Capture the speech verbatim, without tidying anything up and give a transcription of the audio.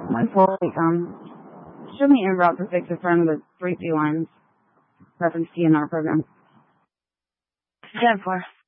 one four, um, show me en route for six in front of the three C lines. Reference T N R program. ten four.